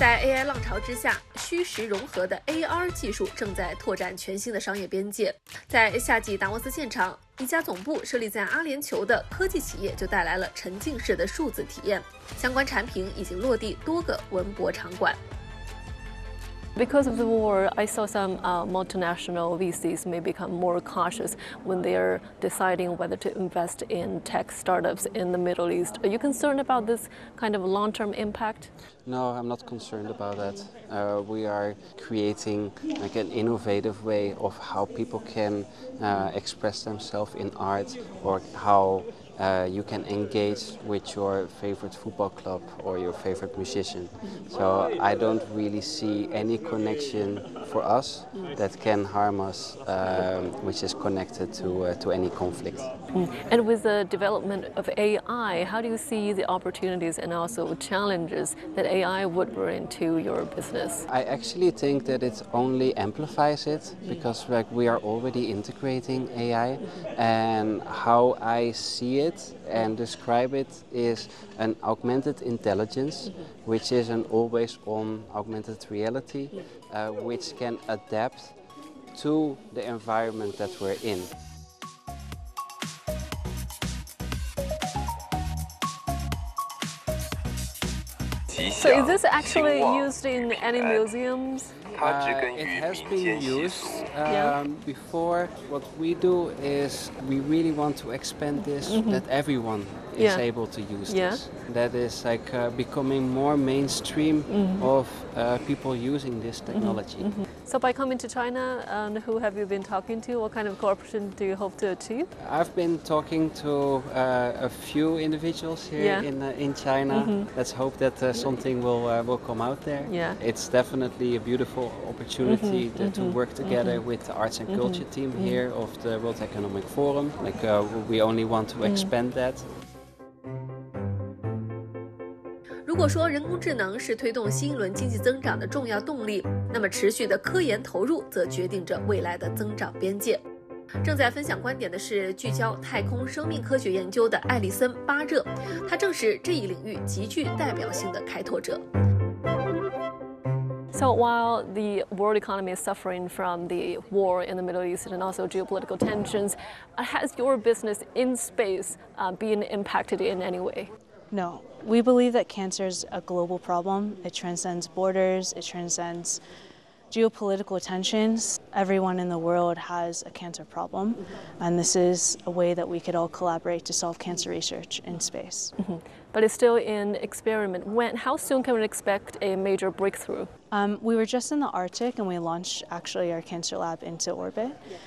在 AI 浪潮之下，虚实融合的 AR 技术正在拓展全新的商业边界。在夏季达沃斯现场，一家总部设立在阿联酋的科技企业就带来了沉浸式的数字体验，相关产品已经落地多个文博场馆。 Because of the war, I saw some multinational VCs may become more cautious when they are deciding whether to invest in tech startups in the Middle East. Are you concerned about this kind of long-term impact? No, I'm not concerned about that. We are creating like an innovative way of how people can express themselves in art, or how you can engage with your favorite football club or your favorite musician. So I don't really see any connection for us that can harm us, which is connected to any conflict. And with the development of AI, how do you see the opportunities and also challenges that AI would bring to your business? I actually think that it only amplifies it, because like we are already integrating AI, and how I see it and describe it is an augmented intelligence, which is an always-on augmented reality, which can adapt to the environment that we're in. So is this actually used in any museums? It has been used before. What we do is we really want to expand this, that everyone is able to use this. That is like becoming more mainstream of people using this technology. So by coming to China, who have you been talking to? What kind of cooperation do you hope to achieve? I've been talking to a few individuals here in China. Let's hope that something will come out there. It's definitely a beautiful opportunity to work together with the arts and culture team here of the World Economic Forum. Like we only want to expand that. 如果说人工智能是推动新一轮经济增长的重要动力，那么持续的科研投入则决定着未来的增长边界。正在分享观点的是聚焦太空生命科学研究的艾利森·巴热，他正是这一领域极具代表性的开拓者。 So while the world economy is suffering from the war in the Middle East and also geopolitical tensions, has your business in space been impacted in any way? No. We believe that cancer is a global problem. It transcends borders, it transcends geopolitical tensions. Everyone in the world has a cancer problem, and this is a way that we could all collaborate to solve cancer research in space. But it's still in experiment. How soon can we expect a major breakthrough? We were just in the Arctic, and we launched actually our cancer lab into orbit.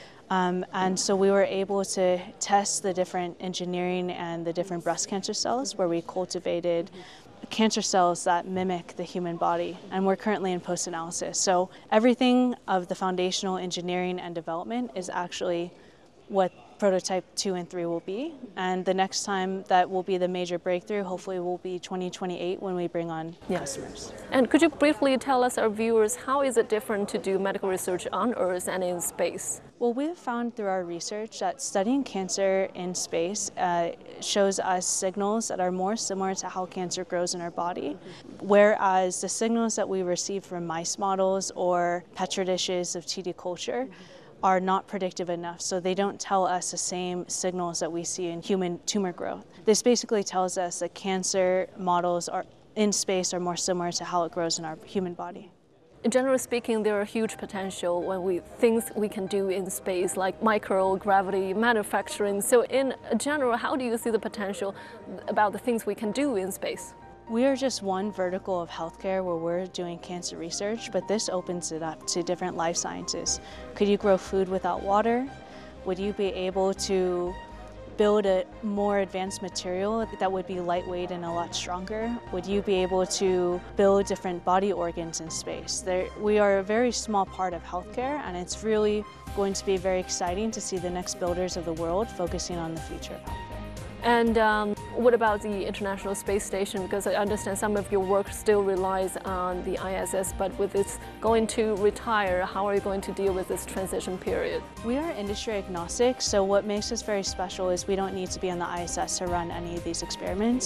And so we were able to test the different engineering and the different breast cancer cells, where we cultivated cancer cells that mimic the human body, and we're currently in post-analysis. So everything of the foundational engineering and development is actually what prototype 2 and 3 will be, and the next time that will be the major breakthrough hopefully will be 2028 when we bring on customers. And could you briefly tell us, our viewers, how is it different to do medical research on Earth and in space? Well, we have found through our research that studying cancer in space shows us signals that are more similar to how cancer grows in our body, whereas the signals that we receive from mice models or petri dishes of TD culture are not predictive enough, so they don't tell us the same signals that we see in human tumor growth. This basically tells us that cancer models in space are more similar to how it grows in our human body. Generally speaking, there are huge potential when things we can do in space, like microgravity, manufacturing. So in general, how do you see the potential about the things we can do in space? We are just one vertical of healthcare where we're doing cancer research, but this opens it up to different life sciences. Could you grow food without water? Would you be able to build a more advanced material that would be lightweight and a lot stronger? Would you be able to build different body organs in space? We are a very small part of healthcare, and it's really going to be very exciting to see the next builders of the world focusing on the future of healthcare. And what about the International Space Station? Because I understand some of your work still relies on the ISS, but with it going to retire, how are you going to deal with this transition period? We are industry agnostic, so what makes us very special is we don't need to be on the ISS to run any of these experiments.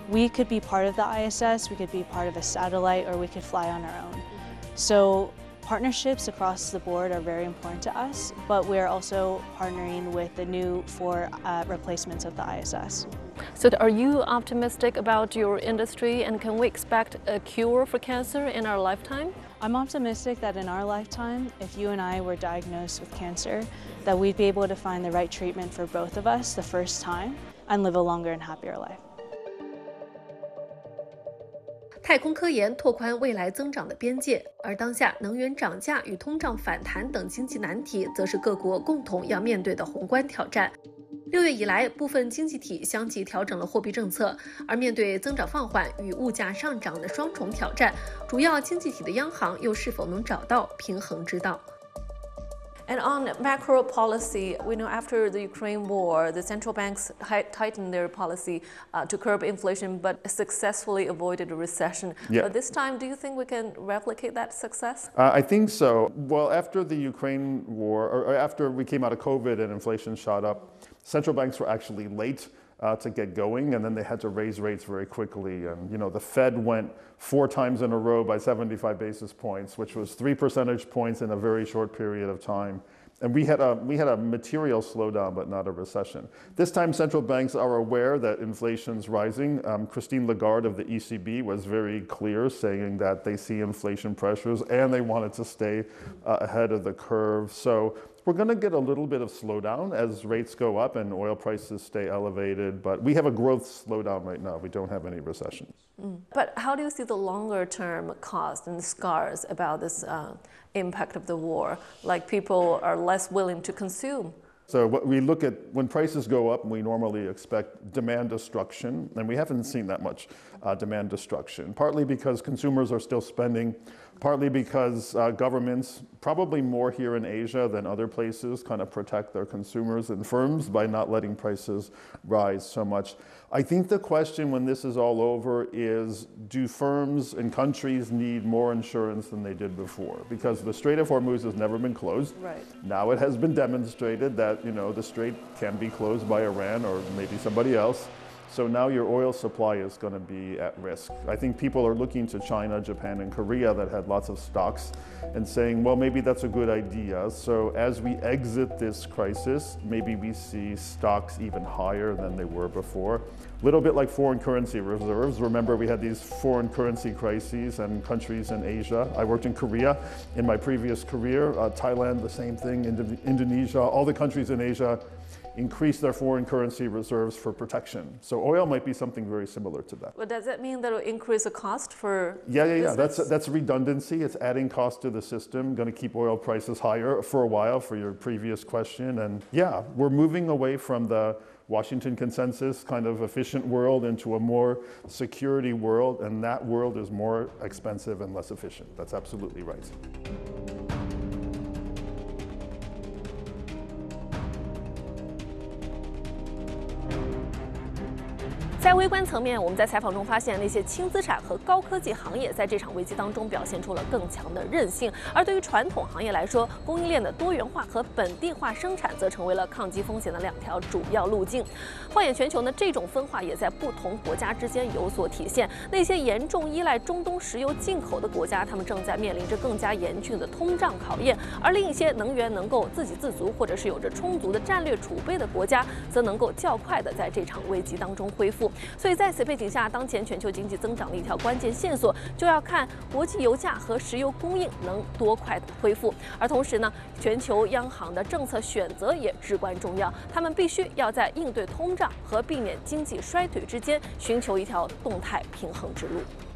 we could be part of the ISS, we could be part of a satellite, or we could fly on our own. So partnerships across the board are very important to us, but we're also partnering with the new 4 replacements of the ISS. So are you optimistic about your industry, and can we expect a cure for cancer in our lifetime? I'm optimistic that in our lifetime, if you and I were diagnosed with cancer, that we'd be able to find the right treatment for both of us the first time and live a longer and happier life. 太空科研拓宽未来增长的边界，而当下能源涨价与通胀反弹等经济难题，则是各国共同要面对的宏观挑战。6月以来，部分经济体相继调整了货币政策，而面对增长放缓与物价上涨的双重挑战，主要经济体的央行又是否能找到平衡之道？ And on macro policy, we know after the Ukraine war, the central banks tightened their policy to curb inflation, but successfully avoided a recession. Yeah. But this time, do you think we can replicate that success? I think so. Well, after the Ukraine war, or after we came out of COVID and inflation shot up, central banks were actually late to get going, and then they had to raise rates very quickly. And the Fed went 4 times in a row by 75 basis points, which was 3 percentage points in a very short period of time. And we had a material slowdown, but not a recession. This time, central banks are aware that inflation's rising. Christine Lagarde of the ECB was very clear, saying that they see inflation pressures and they wanted to stay ahead of the curve. So we're going to get a little bit of slowdown as rates go up and oil prices stay elevated, but we have a growth slowdown right now. We don't have any recession. But how do you see the longer term cost and scars about this impact of the war? Like people are less willing to consume. So what we look at, when prices go up, we normally expect demand destruction, and we haven't seen that much demand destruction, partly because consumers are still spending, partly because governments, probably more here in Asia than other places, kind of protect their consumers and firms by not letting prices rise so much. I think the question when this is all over is, do firms and countries need more insurance than they did before? Because the Strait of Hormuz has never been closed. Right. Now it has been demonstrated that the strait can be closed by Iran or maybe somebody else. So now your oil supply is going to be at risk. I think people are looking to China, Japan, and Korea that had lots of stocks and saying, well, maybe that's a good idea. So as we exit this crisis, maybe we see stocks even higher than they were before. A little bit like foreign currency reserves. Remember, we had these foreign currency crises and countries in Asia. I worked in Korea in my previous career. Thailand, the same thing. Indonesia, all the countries in Asia increase their foreign currency reserves for protection. So oil might be something very similar to that. But does that mean that it will increase the cost for Yeah. That's redundancy. It's adding cost to the system, going to keep oil prices higher for a while, for your previous question. And yeah, we're moving away from the Washington consensus kind of efficient world into a more security world, and that world is more expensive and less efficient. That's absolutely right. 在微观层面，我们在采访中发现，那些轻资产和高科技行业在这场危机当中表现出了更强的韧性；而对于传统行业来说，供应链的多元化和本地化生产则成为了抗击风险的2条主要路径。放眼全球呢，这种分化也在不同国家之间有所体现。那些严重依赖中东石油进口的国家，他们正在面临着更加严峻的通胀考验；而另一些能源能够自给自足或者是有着充足的战略储备的国家，则能够较快的在这场危机当中恢复。所以在此背景下，当前全球经济增长的一条关键线索，就要看国际油价和石油供应能多快的恢复。而同时呢，全球央行的政策选择也至关重要，他们必须要在应对通胀和避免经济衰退之间寻求一条动态平衡之路。